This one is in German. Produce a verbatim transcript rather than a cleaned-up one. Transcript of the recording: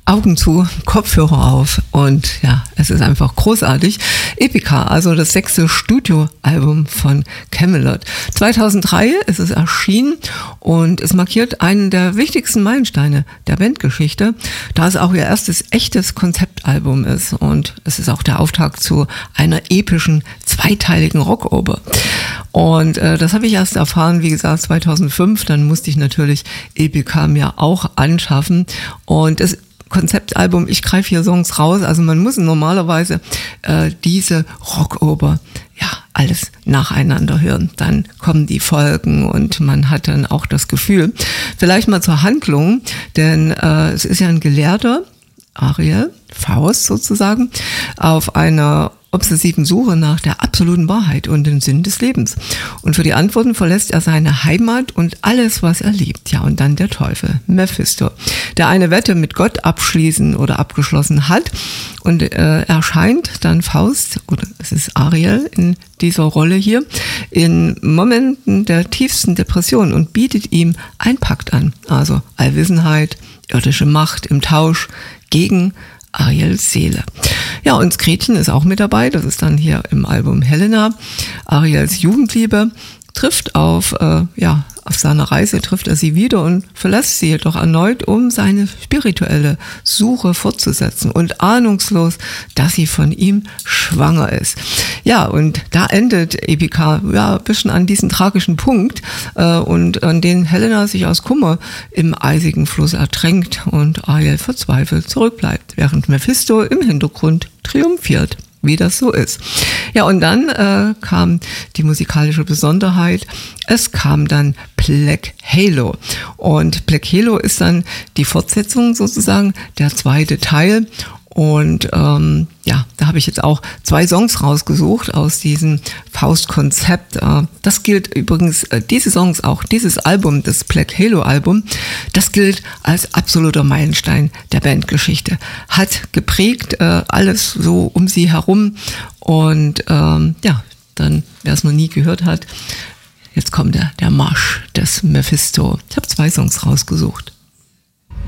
Augen zu, Kopfhörer auf und ja, es ist einfach großartig. Epica, also das sechste Studioalbum von Kamelot. zweitausenddrei ist es erschienen und es markiert einen der wichtigsten Meilensteine der Bandgeschichte, da es auch ihr erstes echtes Konzeptalbum ist und es ist auch der Auftakt zu einer epischen zweiteiligen Rockoper. Und äh, das habe ich erst erfahren, wie gesagt, zweitausendfünf, dann musste ich natürlich Epica mir auch anschaffen und es Konzeptalbum, ich greife hier Songs raus, also man muss normalerweise äh, diese Rockoper ja alles nacheinander hören, dann kommen die Folgen und man hat dann auch das Gefühl. Vielleicht mal zur Handlung, denn äh, es ist ja ein Gelehrter, Ariel, Faust sozusagen, auf einer obsessiven Suche nach der absoluten Wahrheit und dem Sinn des Lebens. Und für die Antworten verlässt er seine Heimat und alles, was er liebt. Ja, und dann der Teufel, Mephisto, der eine Wette mit Gott abschließen oder abgeschlossen hat. Und äh, erscheint dann Faust, oder es ist Ariel in dieser Rolle hier, in Momenten der tiefsten Depression und bietet ihm einen Pakt an. Also Allwissenheit, irdische Macht im Tausch gegen Ariels Seele. Ja, und Gretchen ist auch mit dabei, das ist dann hier im Album Helena. Ariels Jugendliebe trifft auf, äh, ja, auf seiner Reise trifft er sie wieder und verlässt sie jedoch erneut, um seine spirituelle Suche fortzusetzen und ahnungslos, dass sie von ihm schwanger ist. Ja, und da endet Epica ja ein bisschen an diesem tragischen Punkt äh, und an den Helena sich aus Kummer im eisigen Fluss ertränkt und Ariel verzweifelt zurückbleibt, während Mephisto im Hintergrund triumphiert, wie das so ist. Ja, und dann äh, kam die musikalische Besonderheit. Es kam dann Black Halo. Und Black Halo ist dann die Fortsetzung sozusagen, der zweite Teil. Und ähm, ja, da habe ich jetzt auch zwei Songs rausgesucht aus diesem Faust-Konzept. Äh, das gilt übrigens, äh, diese Songs, auch dieses Album, das Black Halo-Album, das gilt als absoluter Meilenstein der Bandgeschichte. Hat geprägt äh, alles so um sie herum. Und ähm, ja, dann, wer es noch nie gehört hat, jetzt kommt der, der Marsch des Mephisto. Ich habe zwei Songs rausgesucht.